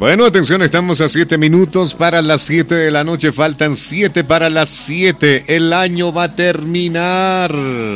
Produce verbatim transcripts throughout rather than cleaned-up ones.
Bueno, atención, estamos a siete minutos para las siete de la noche. Faltan siete para las siete. El año va a terminar.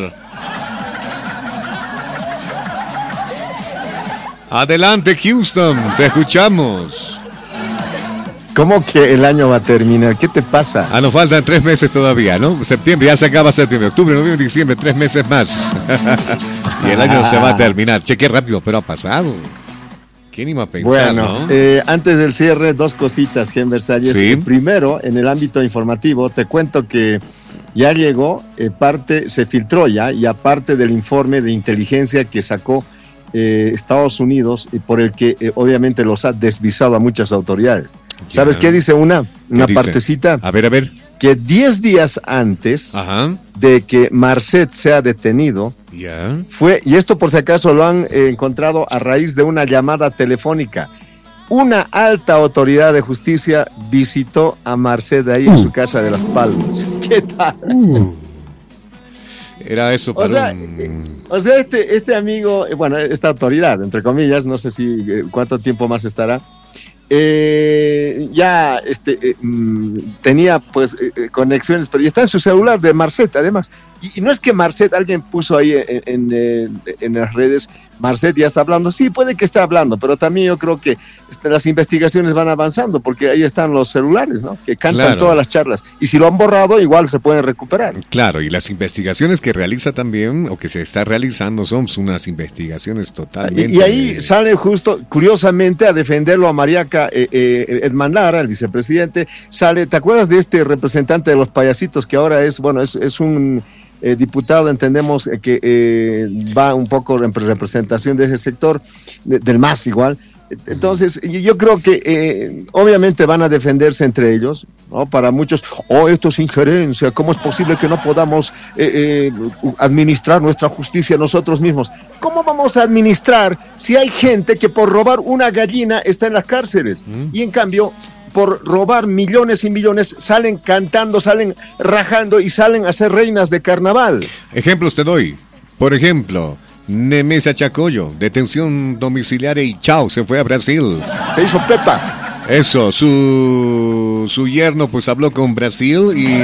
Adelante, Houston, te escuchamos. ¿Cómo que el año va a terminar? ¿Qué te pasa? Ah, nos faltan tres meses todavía, ¿no? Septiembre, ya se acaba septiembre, octubre, noviembre, diciembre, tres meses más. Y el año ah. se va a terminar. Che, qué rápido, pero ha pasado. ¿Quién iba a pensar, bueno, no? eh, antes del cierre, dos cositas, Gen Versalles. ¿Sí? Primero, en el ámbito informativo, te cuento que ya llegó, eh, parte, se filtró ya, y aparte del informe de inteligencia que sacó eh, Estados Unidos, y por el que eh, obviamente los ha desvisado a muchas autoridades. Ya. ¿Sabes qué dice una? Una ¿Qué partecita. Dice? A ver, a ver. Que diez días antes Ajá. de que Marcet sea detenido, ya. fue, y esto por si acaso lo han eh, encontrado a raíz de una llamada telefónica, una alta autoridad de justicia visitó a Marcet ahí uh. en su casa de Las Palmas. ¿Qué tal? Uh. Era eso para o sea, un... o sea este, este amigo, bueno, esta autoridad, entre comillas, no sé si eh, cuánto tiempo más estará, Eh, ya este, eh, mm, tenía pues eh, conexiones, pero ya está en su celular de Marcet además, y, y no es que Marcet, alguien puso ahí en, en, eh, en las redes, Marcet ya está hablando, sí, puede que esté hablando, pero también yo creo que este, las investigaciones van avanzando, porque ahí están los celulares, ¿no? Que cantan claro. todas las charlas, y si lo han borrado igual se pueden recuperar. Claro, y las investigaciones que realiza también, o que se está realizando, son unas investigaciones totalmente... Y, y ahí sale justo, curiosamente, a defenderlo a Mariaca Eh, eh, Edman Lara, el vicepresidente, sale, ¿te acuerdas de este representante de los payasitos que ahora es, bueno, es, es un eh, diputado, entendemos eh, que eh, va un poco en representación de ese sector, de, del M A S igual? Entonces, yo creo que eh, obviamente van a defenderse entre ellos, ¿no? Para muchos, oh, esto es injerencia, ¿cómo es posible que no podamos eh, eh, administrar nuestra justicia nosotros mismos? ¿Cómo vamos a administrar si hay gente que por robar una gallina está en las cárceles? ¿Mm? Y en cambio, por robar millones y millones, salen cantando, salen rajando y salen a ser reinas de carnaval. Ejemplos te doy, por ejemplo... Nemesio Chacoyo, detención domiciliaria y chao, se fue a Brasil. Se hizo Pepa. Eso, su, su yerno pues habló con Brasil y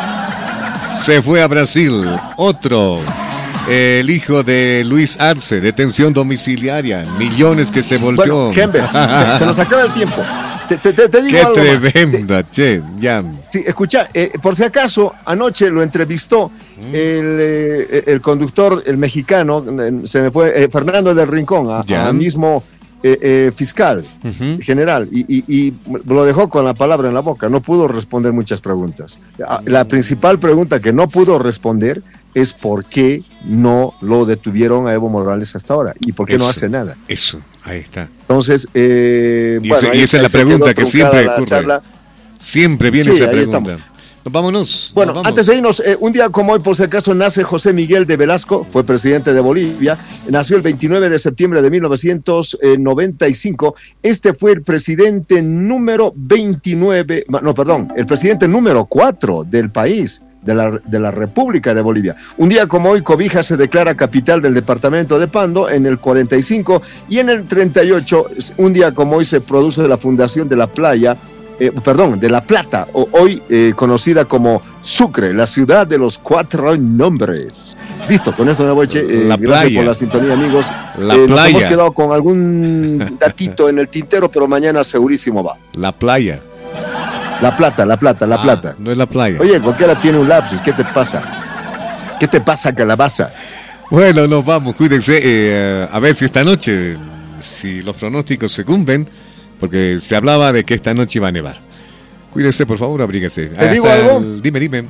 se fue a Brasil. Otro, el hijo de Luis Arce, detención domiciliaria, millones que se volvió. Bueno, Gember, se, se nos acaba el tiempo. Te, te, te digo Qué algo tremendo, más. che, ya. Sí, escucha, eh, por si acaso, anoche lo entrevistó mm. el, eh, el conductor, el mexicano, se me fue, eh, Fernando del Rincón, a, a mismo eh, eh, fiscal uh-huh. general, y, y, y lo dejó con la palabra en la boca, no pudo responder muchas preguntas. La principal pregunta que no pudo responder es por qué no lo detuvieron a Evo Morales hasta ahora y por qué eso, no hace nada. Eso, ahí está. Entonces, eh, y, bueno, eso, y esa es la pregunta que siempre ocurre. Charla. Siempre viene sí, esa pregunta. Nos vámonos. Bueno, nos vamos. Antes de irnos, eh, un día como hoy, por si acaso, nace José Miguel de Velasco, fue presidente de Bolivia, nació el veintinueve de septiembre de mil novecientos noventa y cinco. Este fue el presidente número veintinueve, no, perdón, el presidente número cuatro del país. De la, de la República de Bolivia. Un día como hoy, Cobija se declara capital del departamento de Pando en el cuarenta y cinco, y en el treinta y ocho, un día como hoy, se produce la fundación de la playa, eh, perdón, de La Plata, o hoy eh, conocida como Sucre, la ciudad de los cuatro nombres. Listo, con esto me voy, che, eh, la gracias playa. por la sintonía, amigos. La eh, playa. Nos hemos quedado con algún datito en el tintero, pero mañana segurísimo va. La playa. La Plata, La Plata, La ah, Plata. No es la playa. Oye, cualquiera tiene un lapsus, ¿qué te pasa? ¿Qué te pasa, calabaza? Bueno, nos vamos, cuídense. Eh, a ver si esta noche, si los pronósticos se cumplen, porque se hablaba de que esta noche iba a nevar. Cuídense, por favor, abríguese. ¿Te Hasta digo algo? El, dime, dime.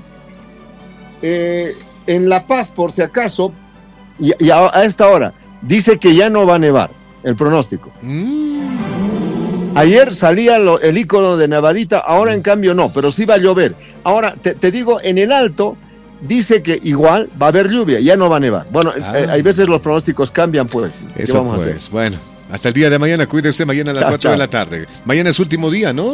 Eh, en La Paz, por si acaso, y, y a, a esta hora, dice que ya no va a nevar, el pronóstico. Mm. Ayer salía lo, el icono de nevadita, ahora en cambio no, pero sí va a llover. Ahora, te, te digo, en el Alto dice que igual va a haber lluvia, ya no va a nevar. Bueno, ah. eh, hay veces los pronósticos cambian, pues. Eso ¿Qué vamos pues, a hacer? Bueno, hasta el día de mañana, cuídense, mañana a las cuatro de la tarde. Mañana es último día, ¿no?